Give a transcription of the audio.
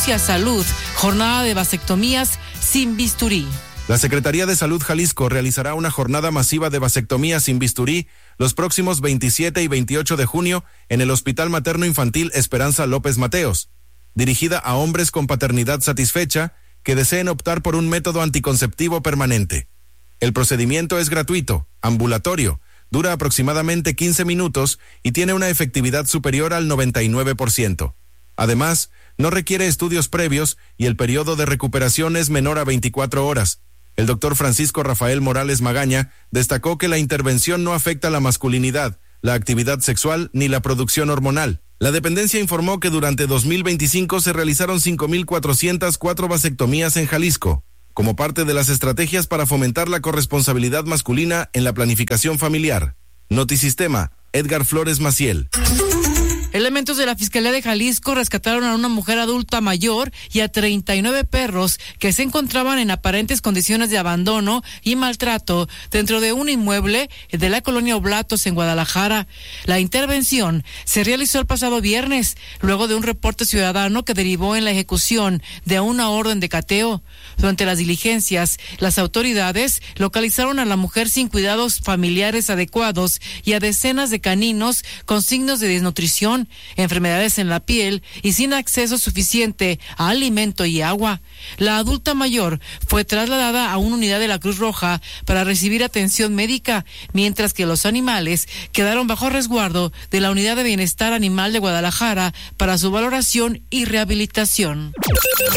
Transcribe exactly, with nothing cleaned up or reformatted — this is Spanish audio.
Inicia Salud, jornada de vasectomías sin bisturí. La Secretaría de Salud Jalisco realizará una jornada masiva de vasectomía sin bisturí los próximos veintisiete y veintiocho de junio en el Hospital Materno Infantil Esperanza López Mateos, dirigida a hombres con paternidad satisfecha que deseen optar por un método anticonceptivo permanente. El procedimiento es gratuito, ambulatorio, dura aproximadamente quince minutos y tiene una efectividad superior al noventa y nueve por ciento. Además, no requiere estudios previos y el periodo de recuperación es menor a veinticuatro horas. El doctor Francisco Rafael Morales Magaña destacó que la intervención no afecta la masculinidad, la actividad sexual ni la producción hormonal. La dependencia informó que durante dos mil veinticinco se realizaron cinco mil cuatrocientas cuatro vasectomías en Jalisco, como parte de las estrategias para fomentar la corresponsabilidad masculina en la planificación familiar. Notisistema, Edgar Flores Maciel. Elementos de la Fiscalía de Jalisco rescataron a una mujer adulta mayor y a treinta y nueve perros que se encontraban en aparentes condiciones de abandono y maltrato dentro de un inmueble de la colonia Oblatos en Guadalajara. La intervención se realizó el pasado viernes, luego de un reporte ciudadano que derivó en la ejecución de una orden de cateo. Durante las diligencias, las autoridades localizaron a la mujer sin cuidados familiares adecuados y a decenas de caninos con signos de desnutrición, enfermedades en la piel y sin acceso suficiente a alimento y agua. La adulta mayor fue trasladada a una unidad de la Cruz Roja para recibir atención médica, mientras que los animales quedaron bajo resguardo de la Unidad de Bienestar Animal de Guadalajara para su valoración y rehabilitación.